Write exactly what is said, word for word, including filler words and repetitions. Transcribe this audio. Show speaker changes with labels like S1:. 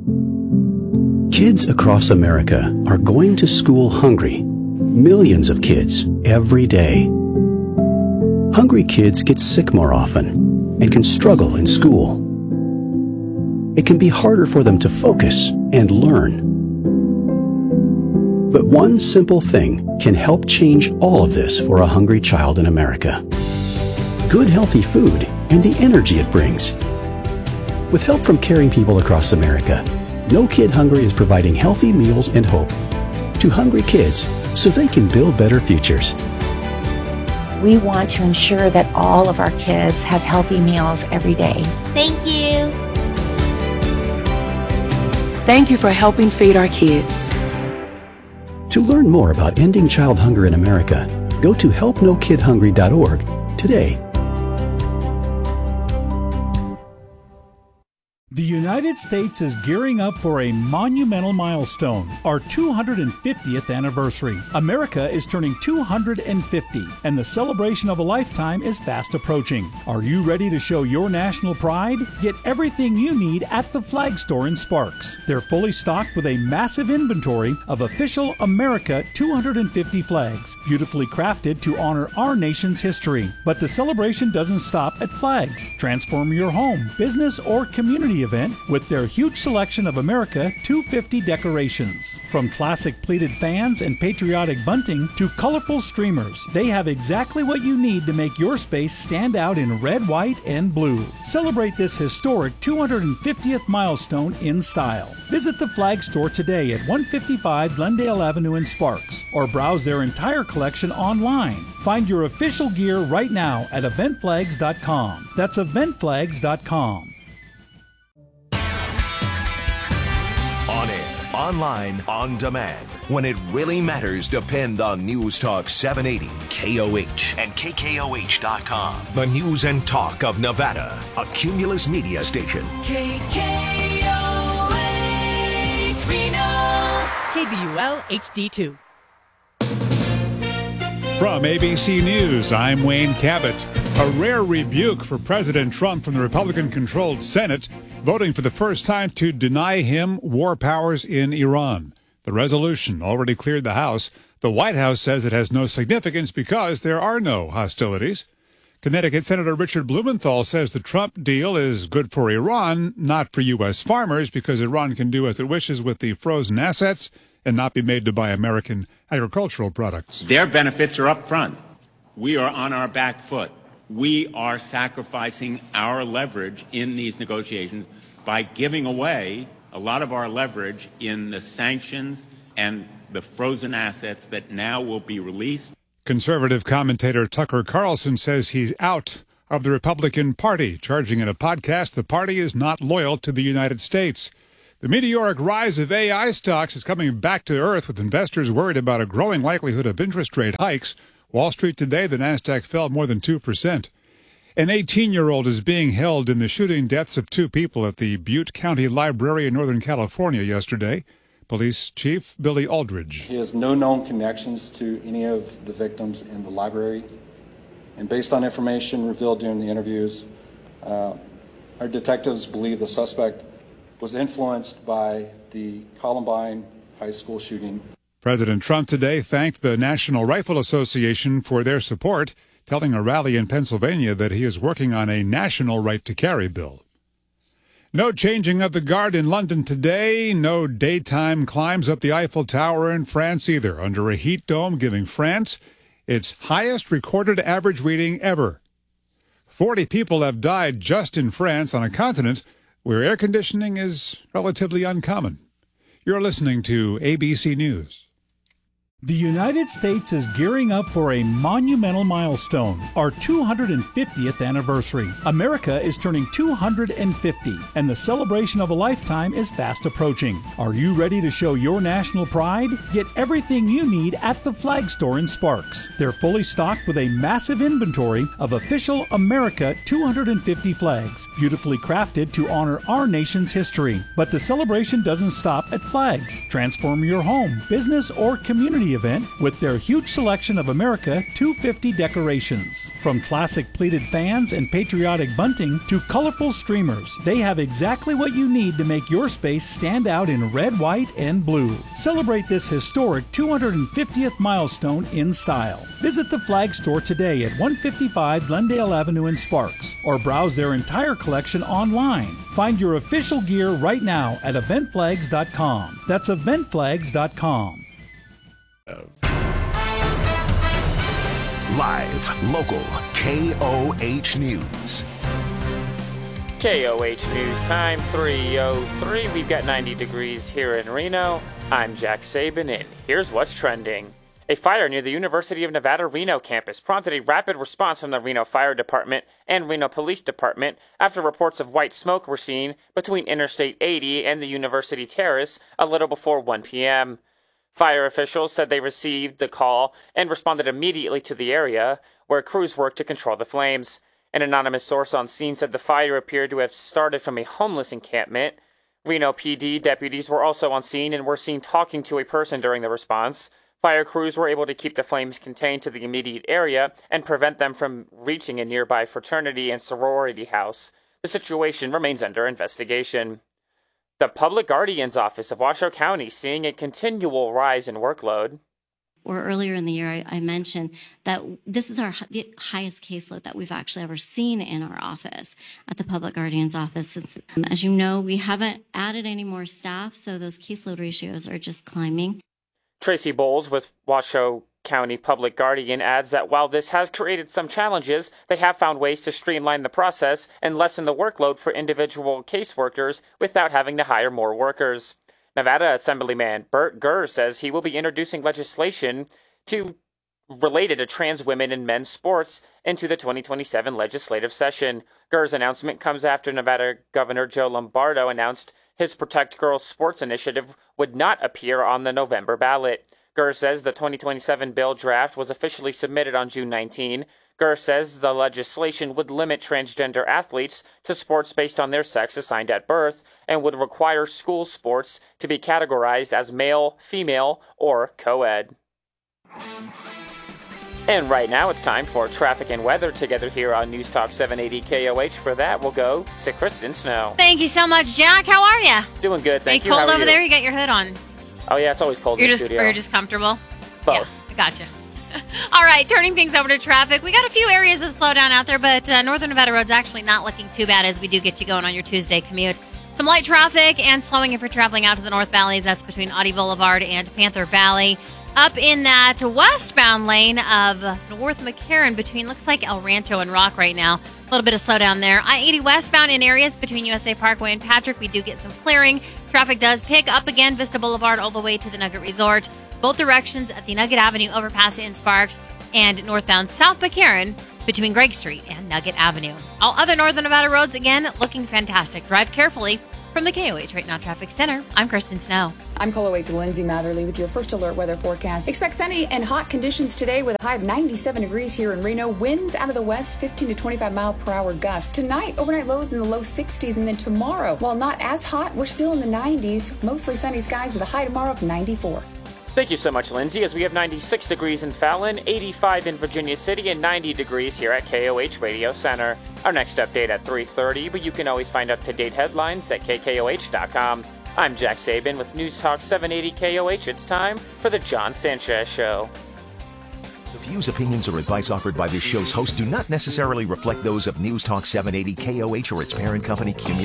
S1: Kids across America are going to school hungry. Millions of kids every day. Hungry kids get sick more often and can struggle in school. It can be harder for them to focus and learn. But one simple thing can help change all of this for a hungry child in America. Good healthy food and the energy it brings. With help from caring people across America, No Kid Hungry is providing healthy meals and hope to hungry kids so they can build better futures.
S2: We want to ensure that all of our kids have healthy meals every day.
S3: Thank you.
S4: Thank you for helping feed our kids.
S1: To learn more about ending child hunger in America, go to help no kid hungry dot org today.
S5: The United States is gearing up for a monumental milestone, our two hundred fiftieth anniversary. America is turning two hundred fifty, and the celebration of a lifetime is fast approaching. Are you ready to show your national pride? Get everything you need at the Flag Store in Sparks. They're fully stocked with a massive inventory of official America two hundred fifty flags, beautifully crafted to honor our nation's history. But the celebration doesn't stop at flags. Transform your home, business, or community event with their huge selection of America two hundred fifty decorations. From classic pleated fans and patriotic bunting to colorful streamers, they have exactly what you need to make your space stand out in red, white, and blue. Celebrate this historic two hundred fiftieth milestone in style. Visit the Flag Store today at one fifty-five Glendale Avenue in Sparks, or browse their entire collection online. Find your official gear right now at event flags dot com. That's event flags dot com.
S6: On air, online, on demand. When it really matters, depend on News Talk seven eighty, K O H, and K K O H dot com. The news and talk of Nevada, a Cumulus media station.
S7: K K O H, Reno.
S8: K B U L H D two.
S9: From A B C News, I'm Wayne Cabot. A rare rebuke for President Trump from the Republican-controlled Senate, voting for the first time to deny him war powers in Iran. The resolution already cleared the House. The White House says it has no significance because there are no hostilities. Connecticut Senator Richard Blumenthal says the Trump deal is good for Iran, not for U S farmers, because Iran can do as it wishes with the frozen assets and not be made to buy American agricultural products.
S10: Their benefits are up front. We are on our back foot. We are sacrificing our leverage in these negotiations by giving away a lot of our leverage in the sanctions and the frozen assets that now will be released.
S9: Conservative commentator Tucker Carlson says he's out of the Republican Party, charging in a podcast the party is not loyal to the United States. The meteoric rise of A I stocks is coming back to earth, with investors worried about a growing likelihood of interest rate hikes. Wall Street today, the Nasdaq fell more than two percent. An eighteen-year-old is being held in the shooting deaths of two people at the Butte County Library in Northern California yesterday. Police Chief Billy Aldridge.
S11: He has no known connections to any of the victims in the library. And based on information revealed during the interviews, uh, our detectives believe the suspect was influenced by the Columbine High School shooting.
S9: President Trump today thanked the National Rifle Association for their support, telling a rally in Pennsylvania that he is working on a national right-to-carry bill. No changing of the guard in London today. No daytime climbs up the Eiffel Tower in France either, under a heat dome giving France its highest recorded average reading ever. Forty people have died just in France, on a continent where air conditioning is relatively uncommon. You're listening to A B C News.
S5: The United States is gearing up for a monumental milestone, our two hundred fiftieth anniversary. America is turning two hundred fifty, and the celebration of a lifetime is fast approaching. Are you ready to show your national pride? Get everything you need at the Flag Store in Sparks. They're fully stocked with a massive inventory of official America two hundred fifty flags, beautifully crafted to honor our nation's history. But the celebration doesn't stop at flags. Transform your home, business, or community variety event with their huge selection of America two fifty decorations. From classic pleated fans and patriotic bunting to colorful streamers, they have exactly what you need to make your space stand out in red, white, and blue. Celebrate this historic two hundred fiftieth milestone in style. Visit the Flag store today at one fifty-five Glendale Avenue in Sparks, or browse their entire collection online. Find your official gear right now at event flags dot com. That's event flags dot com.
S6: Live, local, K O H News.
S3: K O H News time, three oh three. We've got ninety degrees here in Reno. I'm Jack Sabin, and here's what's trending. A fire near the University of Nevada, Reno campus prompted a rapid response from the Reno Fire Department and Reno Police Department after reports of white smoke were seen between Interstate eighty and the University Terrace a little before one p.m. Fire officials said they received the call and responded immediately to the area, where crews worked to control the flames. An anonymous source on scene said the fire appeared to have started from a homeless encampment. Reno P D deputies were also on scene and were seen talking to a person during the response. Fire crews were able to keep the flames contained to the immediate area and prevent them from reaching a nearby fraternity and sorority house. The situation remains under investigation. The Public Guardian's Office of Washoe County seeing a continual rise in workload.
S12: Or earlier in the year, I, I mentioned that this is our the highest caseload that we've actually ever seen in our office at the Public Guardian's Office. It's, um, as you know, we haven't added any more staff, so those caseload ratios are just climbing.
S3: Tracy Bowles with Washoe County Public Guardian adds that while this has created some challenges, they have found ways to streamline the process and lessen the workload for individual caseworkers without having to hire more workers. Nevada Assemblyman Bert Gurr says he will be introducing legislation to related to trans women in men's sports into the twenty twenty-seven legislative session. Gurr's announcement comes after Nevada Governor Joe Lombardo announced his Protect Girls Sports initiative would not appear on the November ballot. Gurr says the twenty twenty-seven bill draft was officially submitted on June nineteenth. Gurr says the legislation would limit transgender athletes to sports based on their sex assigned at birth and would require school sports to be categorized as male, female, or co-ed. And right now it's time for traffic and weather together here on News Talk seven eighty K O H. For that, we'll go to Kristen Snow.
S13: Thank you so much, Jack. How are you?
S3: Doing good, thank
S13: are you.
S3: you.
S13: Cold
S3: How are
S13: over
S3: you?
S13: there? You got your hood on?
S3: Oh yeah, it's always cold
S13: you're
S3: in the
S13: just,
S3: studio.
S13: Or you're just comfortable?
S3: Both.
S13: Yeah, I gotcha. All right, turning things over to traffic. We got a few areas of slowdown out there, but uh, Northern Nevada Road's actually not looking too bad as we do get you going on your Tuesday commute. Some light traffic and slowing if you're traveling out to the North Valley. That's between Audie Boulevard and Panther Valley. Up in that westbound lane of North McCarran between, looks like El Rancho and Rock right now. A little bit of slowdown there. I eighty westbound in areas between U S A Parkway and Patrick. We do get some clearing. Traffic does pick up again, Vista Boulevard all the way to the Nugget Resort. Both directions at the Nugget Avenue overpass in Sparks and northbound South McCarran between Gregg Street and Nugget Avenue. All other Northern Nevada roads, again, looking fantastic. Drive carefully. From the K O H Right Now Traffic Center, I'm Kristen Snow.
S14: I'm K O H's Lindsay Matherly with your first alert weather forecast. Expect sunny and hot conditions today with a high of ninety-seven degrees here in Reno. Winds out of the west, fifteen to twenty-five mile per hour gusts. Tonight, overnight lows in the low sixties, and then tomorrow, while not as hot, we're still in the nineties. Mostly sunny skies with a high tomorrow of ninety-four.
S3: Thank you so much, Lindsay, as we have ninety-six degrees in Fallon, eighty-five in Virginia City, and ninety degrees here at K O H Radio Center. Our next update at three thirty, but you can always find up-to-date headlines at K K O H dot com. I'm Jack Sabin with News Talk seven eighty K O H. It's time for the John Sanchez Show.
S6: The views, opinions, or advice offered by this show's host do not necessarily reflect those of News Talk seven eighty K O H or its parent company, Cumulus.